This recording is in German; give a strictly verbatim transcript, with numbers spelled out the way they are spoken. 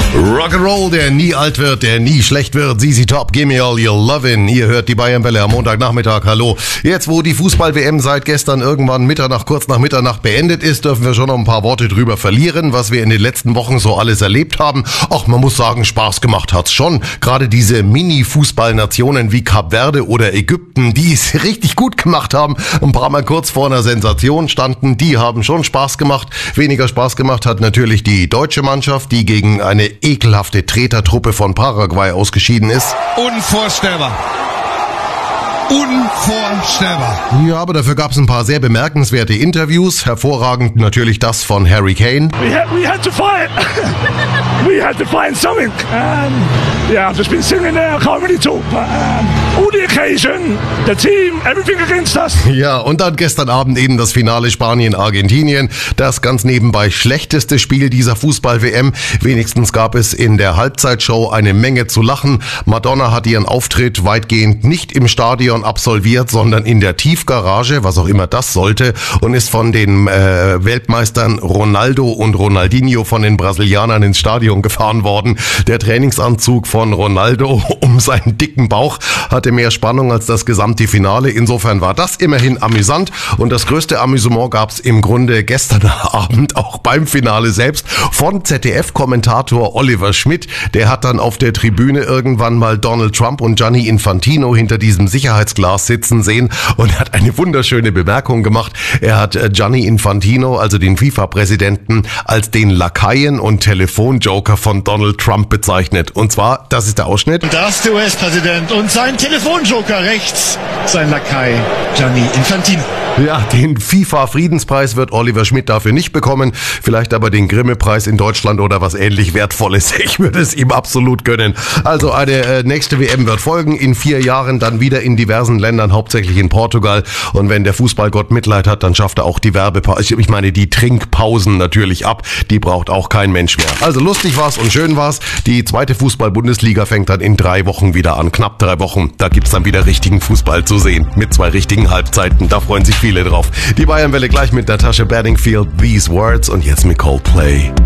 Rock'n'Roll, der nie alt wird, der nie schlecht wird. Z Z Top, give me all your lovin'. Ihr hört die Bayern-Welle am Montagnachmittag. Hallo. Jetzt, wo die Fußball-W M seit gestern irgendwann Mitternacht, kurz nach Mitternacht beendet ist, dürfen wir schon noch ein paar Worte drüber verlieren, was wir in den letzten Wochen so alles erlebt haben. Ach, man muss sagen, Spaß gemacht hat's schon. Gerade diese Mini-Fußballnationen wie Kap Verde oder Ägypten, die es richtig gut gemacht haben, ein paar Mal kurz vor einer Sensation standen, die haben schon Spaß gemacht. Weniger Spaß gemacht hat natürlich die deutsche Mannschaft, die gegen eine ekelhafte Tretertruppe von Paraguay ausgeschieden ist. Unvorstellbar. Unvorstellbar. Ja, aber dafür gab es ein paar sehr bemerkenswerte Interviews. Hervorragend natürlich das von Harry Kane. We had, we had to fight. We had to find something. Um, yeah, I've just been sitting there. I can't really talk. But um, all the occasion, the team, everything against us. Ja, und dann gestern Abend eben das Finale Spanien-Argentinien. Das ganz nebenbei schlechteste Spiel dieser Fußball-W M. Wenigstens gab es in der Halbzeitshow eine Menge zu lachen. Madonna hat ihren Auftritt weitgehend nicht im Stadion absolviert, sondern in der Tiefgarage, was auch immer das sollte, und ist von den äh, Weltmeistern Ronaldo und Ronaldinho von den Brasilianern ins Stadion gefahren worden. Der Trainingsanzug von Ronaldo um seinen dicken Bauch hatte mehr Spannung als das gesamte Finale. Insofern war das immerhin amüsant, und das größte Amüsement gab es im Grunde gestern Abend auch beim Finale selbst von Z D F-Kommentator Oliver Schmidt. Der hat dann auf der Tribüne irgendwann mal Donald Trump und Gianni Infantino hinter diesem Sicherheitsglas sitzen sehen und hat eine wunderschöne Bemerkung gemacht. Er hat Gianni Infantino, also den FIFA-Präsidenten, als den Lakaien und Telefonjoker von Donald Trump bezeichnet. Und zwar, das ist der Ausschnitt. Und da ist der U S-Präsident und sein Telefonjoker rechts, sein Lakai Gianni Infantino. Ja, den FIFA-Friedenspreis wird Oliver Schmidt dafür nicht bekommen, vielleicht aber den Grimme-Preis in Deutschland oder was ähnlich Wertvolles. Ich würde es ihm absolut gönnen. Also eine äh, nächste W M wird folgen, in vier Jahren dann wieder in diversen Ländern, hauptsächlich in Portugal. Und wenn der Fußballgott Mitleid hat, dann schafft er auch die Werbepausen, ich meine die Trinkpausen natürlich ab. Die braucht auch kein Mensch mehr. Also lustig war's und schön war's. Die zweite Fußball-Bundesliga fängt dann in drei Wochen wieder an. Knapp drei Wochen. Da gibt's dann wieder richtigen Fußball zu sehen. Mit zwei richtigen Halbzeiten. Da freuen sich viele drauf. Die Bayern-Welle gleich mit Natasha Bedingfield, These Words, und jetzt mit Coldplay.